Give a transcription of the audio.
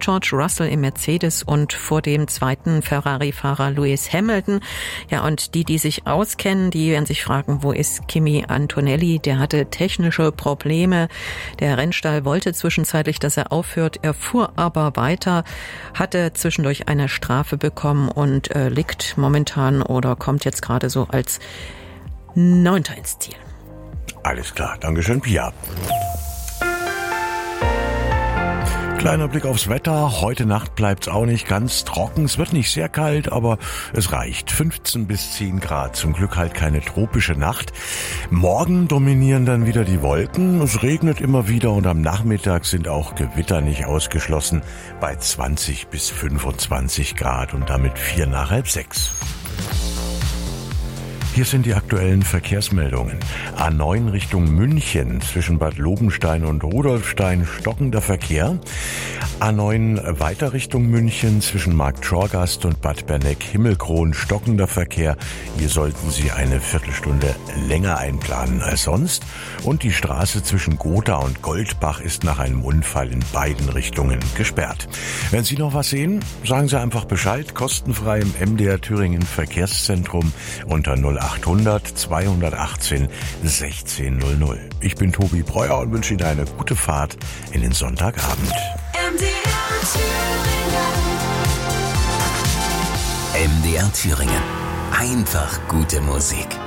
George Russell im Mercedes und vor dem zweiten Ferrari-Fahrer Lewis Hamilton. Ja, und die sich auskennen, die werden sich fragen, wo ist Kimi Antonelli? Der hatte technische Probleme. Der Rennstall wollte zwischenzeitlich, dass er aufhört. Er fuhr aber weiter, hatte zwischendurch eine Strafe bekommen und liegt momentan oder kommt jetzt gerade so als 9. ins Ziel. Alles klar, Dankeschön, Pia. Kleiner Blick aufs Wetter. Heute Nacht bleibt's auch nicht ganz trocken. Es wird nicht sehr kalt, aber es reicht. 15 bis 10 Grad. Zum Glück halt keine tropische Nacht. Morgen dominieren dann wieder die Wolken. Es regnet immer wieder und am Nachmittag sind auch Gewitter nicht ausgeschlossen bei 20 bis 25 Grad und damit 4 nach halb 6. Hier sind die aktuellen Verkehrsmeldungen. A9 Richtung München zwischen Bad Lobenstein und Rudolfstein stockender Verkehr. A9 weiter Richtung München zwischen Markt Schorgast und Bad Berneck-Himmelkron stockender Verkehr. Hier sollten Sie eine Viertelstunde länger einplanen als sonst. Und die Straße zwischen Gotha und Goldbach ist nach einem Unfall in beiden Richtungen gesperrt. Wenn Sie noch was sehen, sagen Sie einfach Bescheid. Kostenfrei im MDR Thüringen Verkehrszentrum unter 0800 218 1600. Ich bin Tobi Breuer und wünsche Ihnen eine gute Fahrt in den Sonntagabend. MDR Thüringen. Einfach gute Musik.